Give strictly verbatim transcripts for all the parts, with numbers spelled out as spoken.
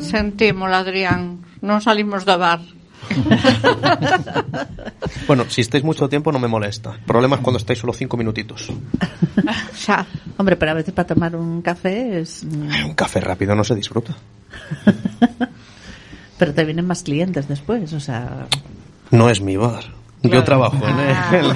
Sentímolo, Adrián, non salimos do bar. Bueno, si estáis mucho tiempo no me molesta. El problema es cuando estáis solo cinco minutitos. Xa. Hombre, pero a veces para tomar un café es... Un café rápido no se disfruta. Pero te vienen más clientes después, o sea... No es mi bar. Claro. Yo trabajo en él.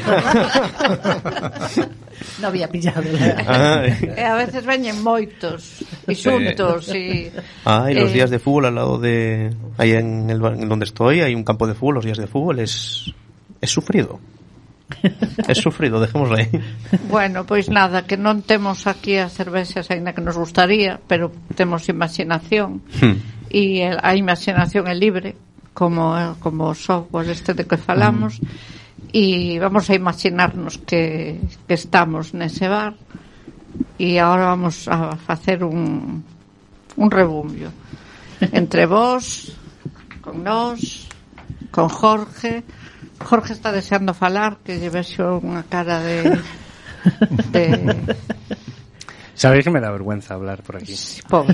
No había pillado. E a veces veñen moitos e xuntos e ah, y los eh, días de fútbol al lado de ahí en el en donde estoy hay un campo de fútbol. Los días de fútbol es es sufrido. Es sufrido, dejémoslo ahí. Bueno, pois nada, que non temos aquí as cervexas aínda que nos gustaría, pero temos imaginación. Hmm. E a imaginación é libre, como como o software este de que falamos. Hmm. E vamos a imaginarnos que, que estamos nese bar e agora vamos a facer un un rebumbio entre vos, con nós, con Jorge. Jorge está deseando falar, que lle vexo unha cara de, de... Sabéis que me da vergüenza hablar por aquí. Pobre.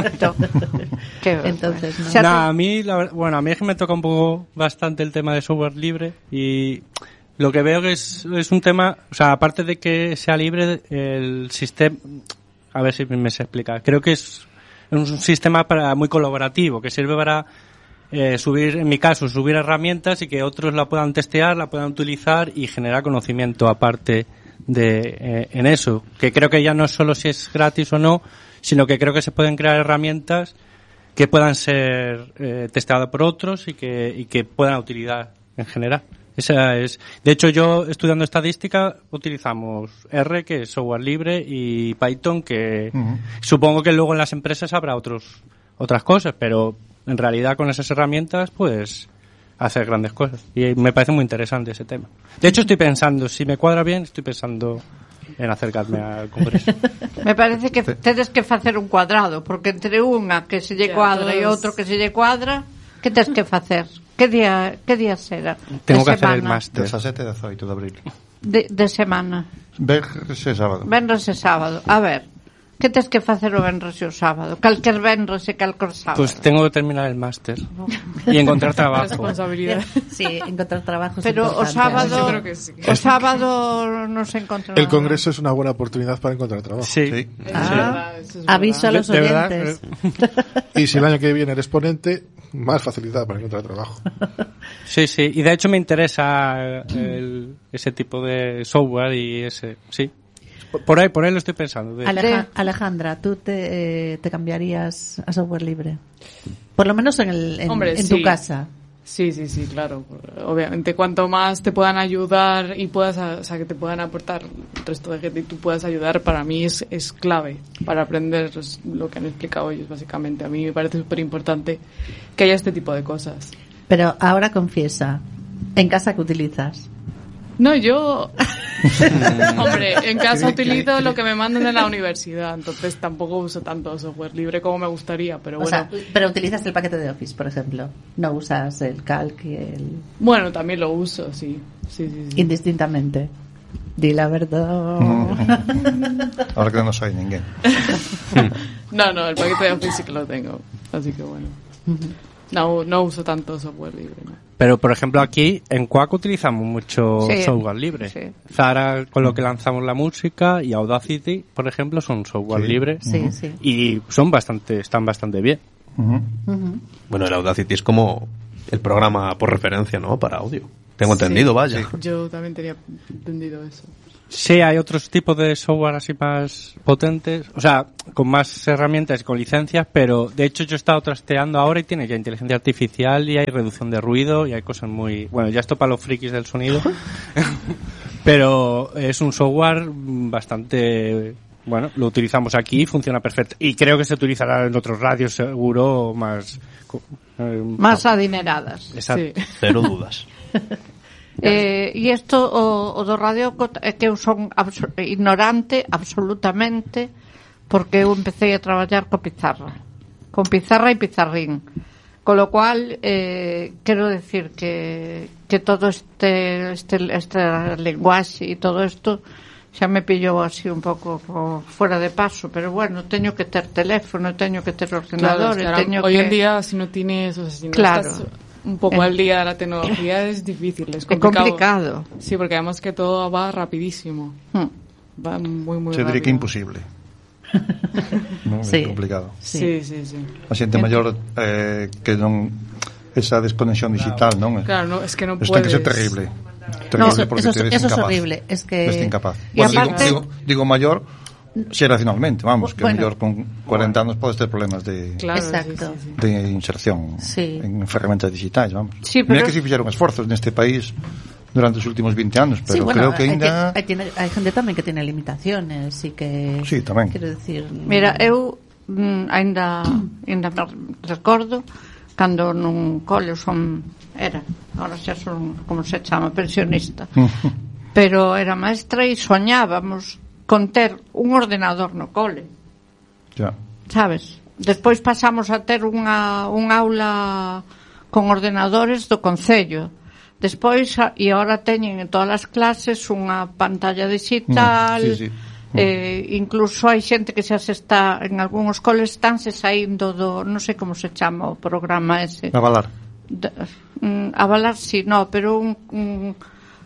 ¿Qué? Entonces, no. No, a mí, la, bueno, a mí es que me toca un poco bastante el tema de software libre y lo que veo que es, es un tema, o sea, aparte de que sea libre, el sistema, a ver si me se explica, creo que es un sistema para muy colaborativo, que sirve para eh, subir, en mi caso, subir herramientas y que otros la puedan testear, la puedan utilizar y generar conocimiento aparte de eh, en eso, que creo que ya no es solo si es gratis o no, sino que creo que se pueden crear herramientas que puedan ser eh, testeadas por otros y que y que puedan utilidad en general. Esa es, de hecho, yo estudiando estadística utilizamos R, que es software libre, y Python, que uh-huh. supongo que luego en las empresas habrá otros otras cosas, pero en realidad con esas herramientas pues hacer grandes cosas y me parece muy interesante ese tema. De hecho, estoy pensando, si me cuadra bien, estoy pensando en acercarme al congreso. Me parece que tedes que facer un cuadrado, porque entre unha que se lle cuadra e outro que se lle cuadra, que tes que facer? Que día que día será? Tengo que hacer el máster. dezasete e dezaoito de abril. De, de semana. Venres e sábado. Venres e sábado. A ver, que tes que facer o venres e o sábado? Calquer venres e calquer sábado. Pues tengo que terminar el máster y encontrar trabajo. Responsabilidad. Sí, encontrar trabajo. Pero o sábado, yo creo que sí. O sábado no se encontra. El congreso es una buena oportunidad para encontrar trabajo. Sí. sí. Ah, es aviso a los de, oyentes. De y si el año que viene eres ponente, más facilidad para encontrar trabajo. Sí, sí. Y de hecho me interesa el, ese tipo de software y ese, sí. Por ahí, por ahí lo estoy pensando. De... Aleja, Alejandra, ¿tú te, eh, te cambiarías a software libre? Por lo menos en, el, en, Hombre, en sí. tu casa. Sí, sí, sí, claro. Obviamente, cuanto más te puedan ayudar y puedas, o sea, que te puedan aportar el resto de gente y tú puedas ayudar, para mí es, es clave para aprender lo que han explicado ellos, básicamente. A mí me parece súper importante que haya este tipo de cosas. Pero ahora confiesa, ¿en casa qué utilizas? No, yo... Hombre, en casa utilizo lo que me mandan de la universidad, entonces tampoco uso tanto software libre como me gustaría, pero o bueno. Sea, pero utilizas el paquete de Office, por ejemplo. No usas el Calc y el... Bueno, también lo uso, sí. Sí, sí, sí. Indistintamente. Di la verdad. Ahora que no soy ninguén. No, no, el paquete de Office sí que lo tengo, así que bueno. No, no uso tanto software libre, ¿no? Pero, por ejemplo, aquí en Quack utilizamos mucho sí, software libre. Sí. Zara, con lo que lanzamos la música, y Audacity, por ejemplo, son software sí. libre. Sí, uh-huh. sí. Y son bastante, están bastante bien. Uh-huh. Uh-huh. Bueno, el Audacity es como el programa por referencia, ¿no? Para audio. Tengo entendido, sí, vaya. Sí. Yo también tenía entendido eso. Sí, hay otros tipos de software así más potentes, o sea, con más herramientas y con licencias, pero de hecho yo he estado trasteando ahora y tiene ya inteligencia artificial y hay reducción de ruido y hay cosas muy... Bueno, ya esto para los frikis del sonido, pero es un software bastante... Bueno, lo utilizamos aquí y funciona perfecto. Y creo que se utilizará en otros radios seguro más... Eh, más adineradas. Exacto. Sí. Cero dudas. Eh, e isto o, o do radio é que eu son abso- ignorante absolutamente, porque eu empecé a traballar co pizarra con pizarra e pizarrín, con lo cual eh, quero decir que, que todo este, este este lenguaxe e todo isto xa me pillou así un pouco fuera de paso, pero bueno, teño que ter teléfono, teño que ter ordenador, claro, teño hoy que... en día si no tienes, o sea, si no claro. estás un poco eh, al día de la tecnología es difícil, es complicado. complicado. Es complicado. Sí, porque además que todo va rapidísimo. Hmm. Va muy, muy Se rápido. diría que imposible. Non é Sí. complicado. Sí, sí, sí. A xente maior eh, que non esa desconexión digital, non? Claro, no, es que no Eso puedes. ten que ser terrible. No, Terrible eso, porque eso, te ves eso es incapaz. horrible. Es que... Ves incapaz. Y Bueno, aparte- digo, digo, digo maior xeracionalmente, vamos, que Bueno. mellor con cuarenta anos podes ter problemas de, Claro, Exacto. sí, sí, sí. de inserción Sí. en ferramentas digitais, vamos. Sí, Mira pero- que si fixeron esforzos neste país durante os últimos veinte anos, pero Sí, bueno, creo que hay, ainda... hay, tiene- hay gente tamén que tiene limitaciones y que... Sí, tamén. Quero decir... Mira, eu mm, ainda ainda me recordo cando nun cole son era, ahora xa son como se chama, pensionista. Pero era maestra e soñábamos con ter un ordenador no cole. Ya. Sabes? Despois pasamos a ter unha un aula con ordenadores do concello. Despois, a- e agora teñen en todas as clases unha pantalla digital. Mm, sí, sí. Eh, incluso hai xente que xa se está en algúns coles estánse saindo do, non sei como se chama o programa ese. Avalar. De, mm, avalar si, sí, no, pero un, un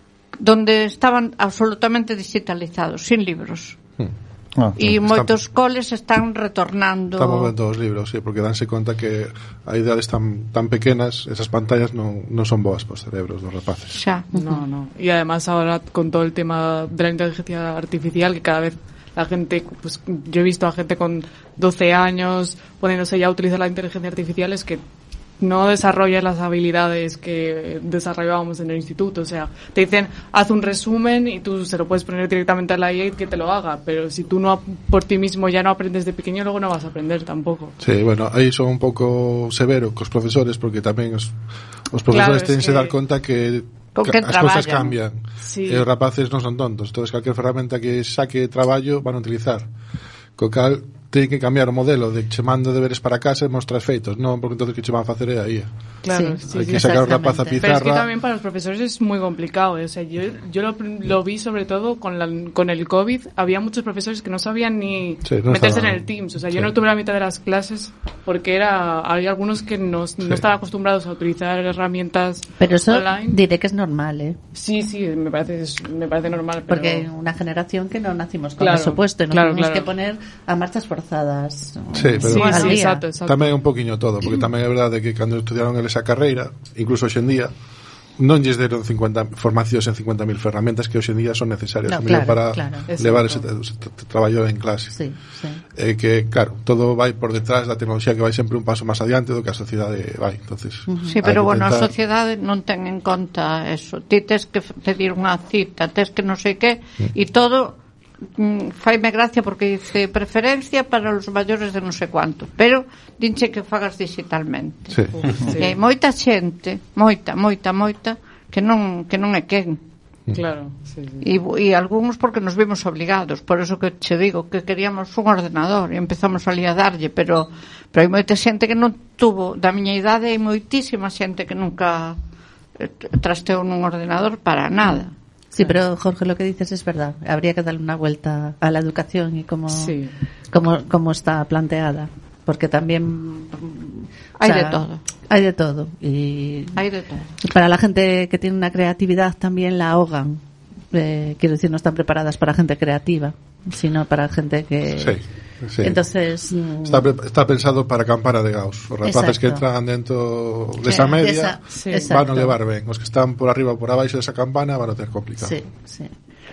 donde estaban absolutamente digitalizados, sin libros. Ah, E Están- moitos coles están retornando. Estamos vendo os libros, sí, porque danse conta que a ideas tan tan pequenas, esas pantallas non, non son boas para os cerebros dos rapaces. Xa. No, no. Y además ahora con todo el tema de la inteligencia artificial, que cada vez la gente, pues yo he visto a gente con doce años poniéndose ya a utilizar la inteligencia artificial, es que no desarrollas las habilidades que desarrollábamos en el instituto. O sea, te dicen, haz un resumen y tú se lo puedes poner directamente a la I A que te lo haga, pero si tú no por ti mismo ya no aprendes de pequeño, luego no vas a aprender tampoco. Sí, bueno, aí son un pouco severo cos profesores porque tamén os, os profesores Claro, es teñen que que- dar conta que Con ca- que as cousas traballan. cambian. Sí. E os rapaces non son tontos, entonces calquer ferramenta que saque traballo van a utilizar. Co cal ten que cambiar o modelo de che mando deberes para casa e mostras feitos, non porque entonces que che van a facer é a I A. Claro, Sí, sí, Hai sí. que sacar o rapaz a exactamente. Pero es que pizarra. también para los profesores es muy complicado. ¿eh? O sea, yo, yo lo, lo vi sobre todo con, la, con el COVID. Había muchos profesores que no sabían ni Sí, no meterse estaban- en el Teams. O sea, sí. yo no tuve la mitad de las clases porque era hay algunos que no, no estaban acostumbrados a utilizar herramientas Pero eso online. diré que es normal, ¿eh? Sí, sí, me parece, es- me parece normal. Pero... Porque hay una generación que no nacimos con Claro, eso puesto y nos claro, tuvimos claro. que poner a marchas forzadas. Sí, pero- Sí, al sí, día. exacto, exacto. Tamén un poquinho todo, porque tamén é verdade que cando estudiaron eles a carreira, incluso hoxe en día, non lles deron cincuenta formacións en cincuenta mil ferramentas que hoxe en día son necesarias No, no, claro, para claro. levar Exacto. ese, ese t- traballo en clase. Sí, sí. Eh, que, claro, todo vai por detrás da tecnoloxía que vai sempre un paso máis adiante do que a sociedade vai. Entonces, Sí, hai pero que bueno, a intentar- sociedade non ten en conta eso. Ti tes que f- pedir unha cita, tes que non sei que, e todo mm, faime gracia porque dice preferencia para os maiores de non sei cuánto, pero dinche que fagas digitalmente. Sí. Sí, E hai moita xente, moita, moita, moita, que non que non é quen. claro, sí, sí. E, e algúns porque nos vimos obligados, por eso que che digo que queríamos un ordenador e empezamos ali a darlle, pero pero hai moita xente que non tuvo, da miña idade hai moitísima xente que nunca eh, trasteou nun ordenador para nada. Sí, pero Jorge, lo que dices es verdad. Habría que darle una vuelta a la educación y cómo, Sí. cómo, cómo está planteada. Porque también... mm, Hay de todo. Hay de todo. Y Hai de todo. para la gente que tiene una creatividad también la ahogan. Eh, quiero decir, no están preparadas para gente creativa, sino para gente que... Sí, sí. Entonces... mm, Está, pre- está pensado para a campana de Gauss. Os rapaces Exacto. que entran dentro desa Sí, media desa- sí. van a exacto. levar ben. Os que están por arriba ou por abaixo desa campana van a ter complicado. Sí, sí.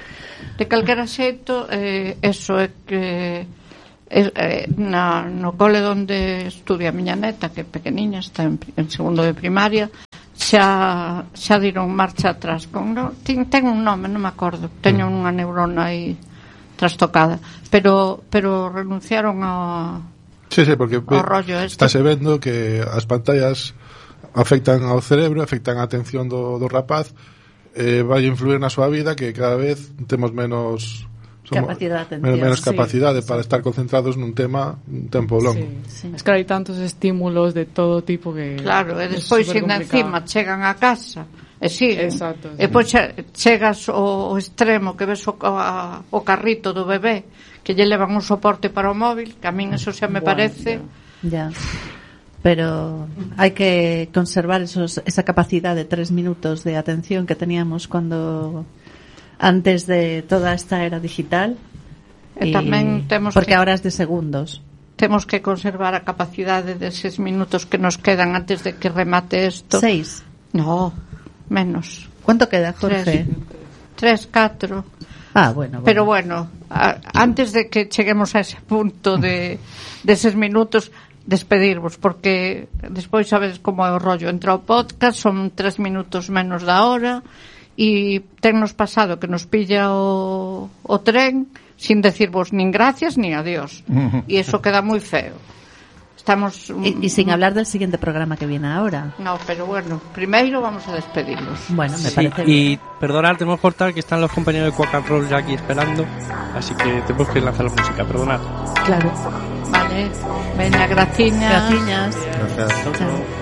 De calquera xeito, eh, eso é que eh, eh, na, no cole onde estudia a miña neta, que é pequeniña, está en, pri- en segundo de primaria, xa xa diron marcha atrás con no, ten, ten un nome, non me acordo, teño unha neurona aí trastocada, pero pero renunciaron a Sí, sí, porque O rollo este. estáse vendo que as pantallas afectan ao cerebro, afectan a atención do, do rapaz, eh, vai influir na súa vida que cada vez temos menos Capacidade de atención, menos, menos sí, capacidade sí. para estar concentrados nun tema un tempo longo. Sí. Sí. Es que hay tantos estímulos de todo tipo que... claro, e es despois supercomplicado. ainda encima chegan a casa E siguen. Exacto, E pois chegas ao extremo que ves o, a, o carrito do bebé que lle levan un soporte para o móvil, que a min eso xa me Bueno, parece... Ya. Pero hay que conservar esos, esa capacidad de tres minutos de atención que teníamos cuando antes de toda esta era digital. E tamén temos porque que, ahora es de segundos. Temos que conservar a capacidade de seis minutos que nos quedan antes de que remate isto. Seis. No, menos. ¿Cuánto queda, Jorge? Tres, tres catro. Ah, bueno, bueno. Pero bueno, a, antes de que cheguemos a ese punto de, de seis minutos, despedirvos, porque despois sabedes como é o rollo. Entra o podcast, son tres minutos menos da hora, e tennos pasado que nos pilla o, o tren sin decirvos nin gracias nin adiós. E eso queda moi feo. Estamos... Y, y sin hablar del siguiente programa que viene ahora. No, pero bueno, primeiro vamos a despedirnos. Bueno, me Sí, parece y bien. perdonad, tenemos que cortar que están los compañeros de Quack and Roll ya aquí esperando, así que tenemos que lanzar la música, perdonad. Claro. Vale, veña, graciñas. Graciñas. Gracias. Chao.